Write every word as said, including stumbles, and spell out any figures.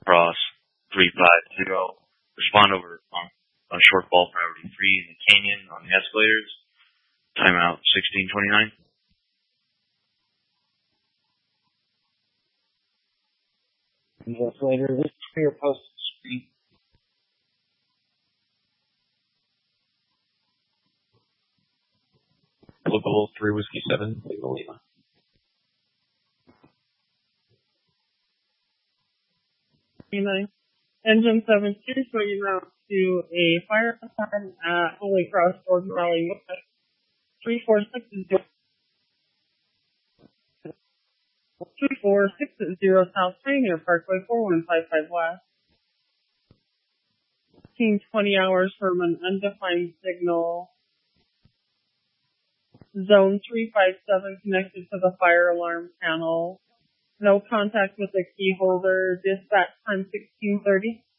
cross three five zero. Respond over on, on short ball priority three in the canyon on the escalators. Timeout sixteen twenty-nine. The escalator, this is for your post street. Local three Whiskey seven, Lima Lima. Engine seven two, swinging route to a fire alarm at Holy Cross Jordan Valley West. three four six zero. three four six zero South Pioneer Parkway, four one five five West. fifteen twenty hours from an undefined signal. Zone three five seven connected to the fire alarm panel. No contact with the key holder. Dispatch time sixteen thirty.